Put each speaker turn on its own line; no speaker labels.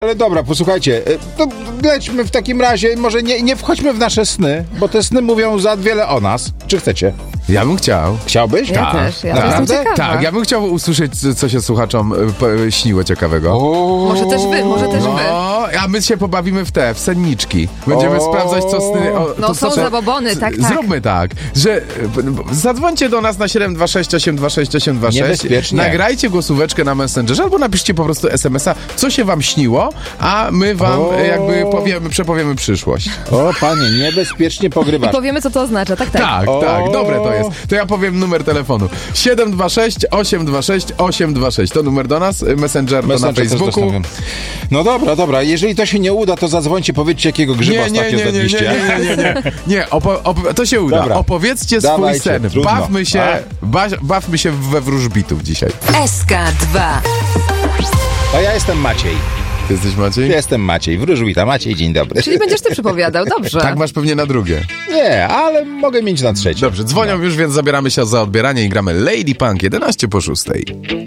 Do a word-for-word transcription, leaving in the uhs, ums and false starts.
Ale dobra, posłuchajcie, to lećmy w takim razie, może nie, nie wchodźmy w nasze sny, bo te sny mówią za wiele o nas. Czy chcecie?
Ja bym chciał.
Chciałbyś?
Ja
Tak,
też, ja
tak.
też jestem ciekawa.
Tak, ja bym chciał usłyszeć, co się słuchaczom e, śniło ciekawego.
O,
Może też wy, może też wy.
No, a my się pobawimy w te, w senniczki. Będziemy
O.
sprawdzać, co sny... O,
No
to,
są
co,
zabobony, tak, tak.
Zróbmy tak, że e, zadzwońcie do nas na siedem dwa sześć osiem dwa sześć osiem dwa sześć.
Niebezpiecznie.
Nagrajcie głosóweczkę na Messengerze albo napiszcie po prostu es em es a, co się wam śniło, a my wam
O.
e, jakby powiemy, przepowiemy przyszłość.
o panie, niebezpiecznie
I
pogrywasz.
powiemy, co to oznacza, tak, tak.
Tak,
O.
tak, dobre to jest. To ja powiem numer telefonu. siedem dwa sześć osiem dwa sześć osiem dwa sześć. To numer do nas, Messenger, to na
Messenger też
Facebooku.
dostałem. No dobra, dobra, jeżeli to się nie uda, to zadzwońcie, powiedzcie, jakiego grzyba
Nie, nie,
ostatnio
nie, nie, nie,
zjedliście.
nie, nie, nie, nie. Nie, opo- op- to się uda.
Dobra.
Opowiedzcie swój
Dawajcie,
sen.
trudno.
Bawmy się,
A?
ba- bawmy się we wróżbitów dzisiaj.
S K dwa.
A ja jestem Maciej.
Ty jesteś Maciej?
Ja jestem Maciej. Wróżbita. Maciej, dzień dobry.
Czyli będziesz ty przypowiadał, dobrze.
Tak masz pewnie na drugie.
Nie, ale mogę mieć na trzecie.
Dobrze, dzwonią już, więc zabieramy się za odbieranie i gramy Lady Punk jedenaście po szóstej.